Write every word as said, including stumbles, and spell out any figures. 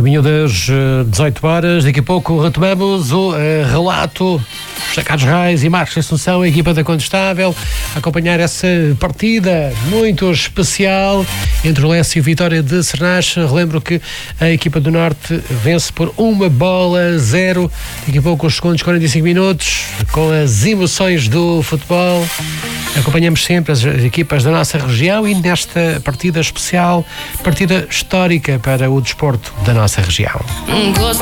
Caminho das dezoito horas, daqui a pouco retomamos o uh, relato. José Carlos Reis e Marcos Assunção, a equipa da Condestável, a acompanhar essa partida muito especial entre o Lécio e o Vitória de Sernache. Relembro que a equipa do Norte vence por uma bola a zero. Daqui a pouco os segundos quarenta e cinco minutos, com as emoções do futebol. Acompanhamos sempre as equipas da nossa região e nesta partida especial, partida histórica para o desporto da nossa região.